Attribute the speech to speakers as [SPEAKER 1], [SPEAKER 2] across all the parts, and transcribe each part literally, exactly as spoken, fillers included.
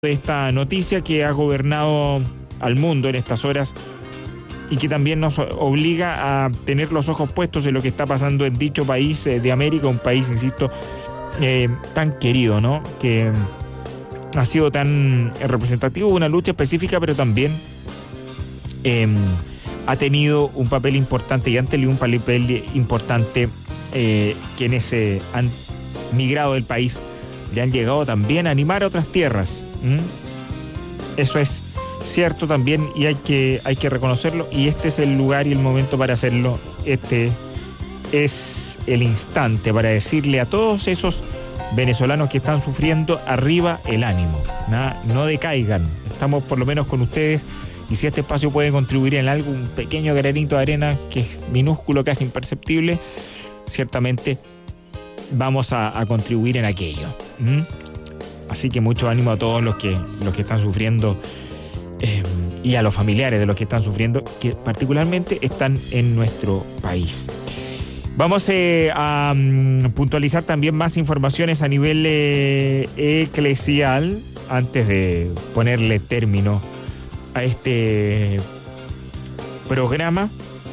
[SPEAKER 1] de esta noticia que ha gobernado al mundo en estas horas y que también nos obliga a tener los ojos puestos en lo que está pasando en dicho país de América, un país, insisto, eh, tan querido, ¿no? Que ha sido tan representativo de una lucha específica, pero también eh, ha tenido un papel importante y han tenido un papel importante eh, quienes eh, han migrado del país y han llegado también a animar a otras tierras. ¿Mm? Eso es cierto también y hay que, hay que reconocerlo, y este es el lugar y el momento para hacerlo. Este es el instante para decirle a todos esos venezolanos que están sufriendo: arriba el ánimo, ¿no? No decaigan, estamos por lo menos con ustedes, y si este espacio puede contribuir en algo, un pequeño granito de arena que es minúsculo, casi imperceptible, ciertamente vamos a, a contribuir en aquello. ¿Mm? Así que mucho ánimo a todos los que, los que están sufriendo eh, y a los familiares de los que están sufriendo, que particularmente están en nuestro país. Vamos eh, a um, puntualizar también más informaciones a nivel eh, eclesial antes de ponerle término a este programa.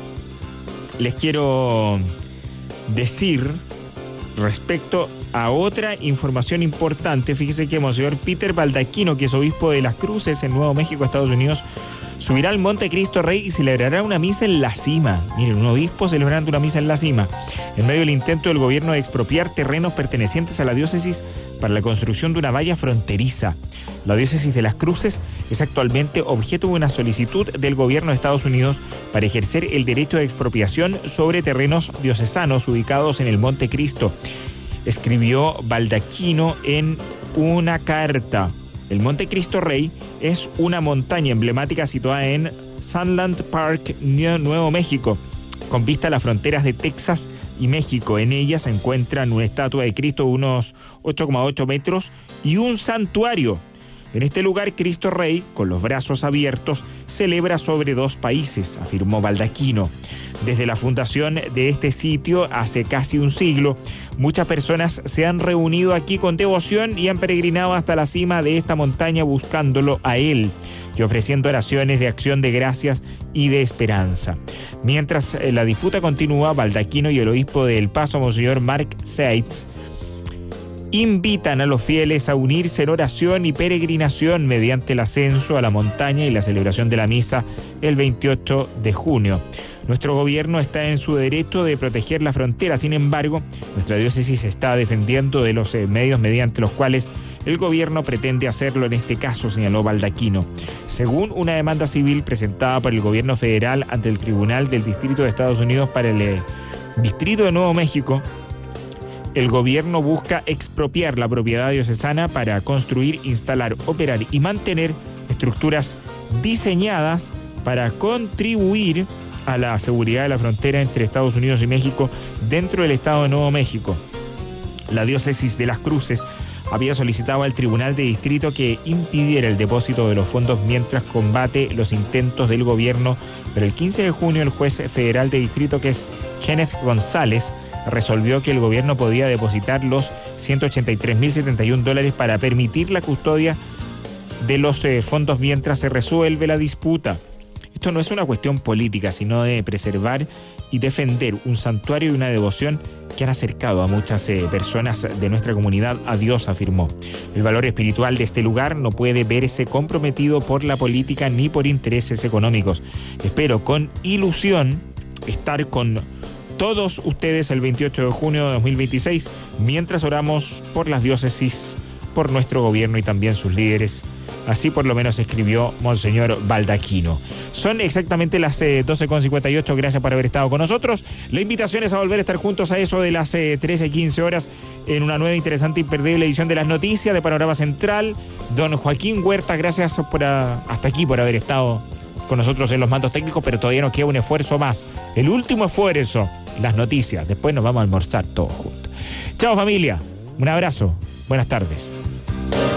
[SPEAKER 1] Les quiero decir respecto a otra información importante. Fíjese que Monseñor Peter Baldaquino, que es obispo de Las Cruces en Nuevo México, Estados Unidos, subirá al Monte Cristo Rey y celebrará una misa en la cima. Miren, un obispo celebrando una misa en la cima, en medio del intento del gobierno de expropiar terrenos pertenecientes a la diócesis para la construcción de una valla fronteriza. La diócesis de Las Cruces es actualmente objeto de una solicitud del gobierno de Estados Unidos para ejercer el derecho de expropiación sobre terrenos diocesanos ubicados en el Monte Cristo, escribió Baldaquino en una carta. El Monte Cristo Rey es una montaña emblemática situada en Sunland Park, Nuevo México, con vista a las fronteras de Texas y México. En ella se encuentran una estatua de Cristo de unos ocho coma ocho metros y un santuario. En este lugar, Cristo Rey, con los brazos abiertos, celebra sobre dos países, afirmó Baldaquino. Desde la fundación de este sitio hace casi un siglo, muchas personas se han reunido aquí con devoción y han peregrinado hasta la cima de esta montaña buscándolo a él y ofreciendo oraciones de acción de gracias y de esperanza. Mientras la disputa continúa, Baldaquino y el obispo de El Paso, Monseñor Mark Seitz, invitan a los fieles a unirse en oración y peregrinación mediante el ascenso a la montaña y la celebración de la misa el veintiocho de junio. Nuestro gobierno está en su derecho de proteger la frontera. Sin embargo, nuestra diócesis está defendiendo de los medios mediante los cuales el gobierno pretende hacerlo en este caso, señaló Baldaquino. Según una demanda civil presentada por el gobierno federal ante el Tribunal del Distrito de Estados Unidos para el eh, Distrito de Nuevo México, el gobierno busca expropiar la propiedad diocesana para construir, instalar, operar y mantener estructuras diseñadas para contribuir a la seguridad de la frontera entre Estados Unidos y México dentro del estado de Nuevo México. La diócesis de Las Cruces había solicitado al Tribunal de Distrito que impidiera el depósito de los fondos mientras combate los intentos del gobierno, pero el quince de junio el juez federal de distrito, que es Kenneth González, resolvió que el gobierno podía depositar los ciento ochenta y tres mil setenta y un dólares para permitir la custodia de los eh, fondos mientras se resuelve la disputa. Esto no es una cuestión política, sino de preservar y defender un santuario y una devoción que han acercado a muchas eh, personas de nuestra comunidad a Dios, afirmó. El valor espiritual de este lugar no puede verse comprometido por la política ni por intereses económicos. Espero con ilusión estar con todos ustedes el veintiocho de junio de dos mil veintiséis, mientras oramos por las diócesis, por nuestro gobierno y también sus líderes. Así por lo menos escribió Monseñor Baldaquino. Son exactamente las eh, doce con cincuenta y ocho. Gracias por haber estado con nosotros. La invitación es a volver a estar juntos a eso de las eh, trece quince horas en una nueva, interesante e imperdible edición de las noticias de Panorama Central. Don Joaquín Huerta, gracias por a, hasta aquí por haber estado con nosotros en los mandos técnicos, pero todavía nos queda un esfuerzo más. El último esfuerzo, las noticias. Después nos vamos a almorzar todos juntos. Chao familia, un abrazo, buenas tardes.